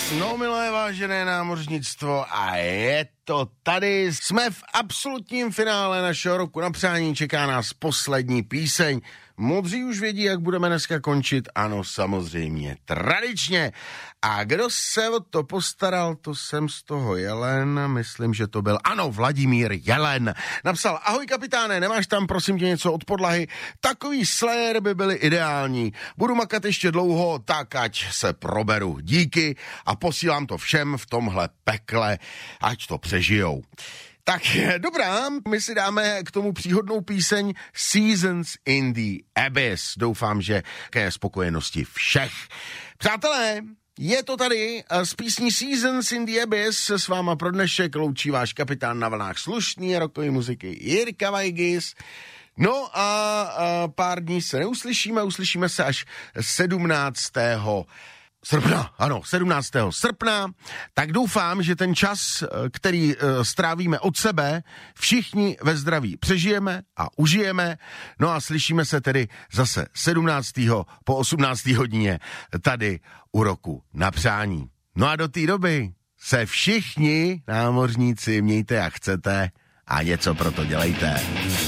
No, milé vážené námořnictvo, a je to tady. Jsme v absolutním finále našeho roku na přání, čeká nás poslední píseň. Modří už vědí, jak budeme dneska končit, ano, samozřejmě, tradičně. A kdo se o to postaral, to jsem z toho Jelen, myslím, že to byl, ano, Vladimír Jelen. Napsal: ahoj kapitáne, nemáš tam prosím tě něco od podlahy? Takový Slayer by byly ideální. Budu makat ještě dlouho, tak ať se proberu. Díky a posílám to všem v tomhle pekle, ať to přežijou. Tak dobrá, my si dáme k tomu příhodnou píseň Seasons in the Abyss. Doufám, že ke spokojenosti všech. Přátelé, je to tady s písní Seasons in the Abyss. S váma pro dnešek loučí váš kapitán na vlnách slušný rockové muziky Jirka Vajgis. No a pár dní se neuslyšíme, uslyšíme se až 17. srpna, tak doufám, že ten čas, který strávíme od sebe, všichni ve zdraví přežijeme a užijeme, no a slyšíme se tedy zase 17. po 18. hodině tady u Roku na přání. No a do té doby se všichni námořníci mějte jak chcete a něco pro to dělejte.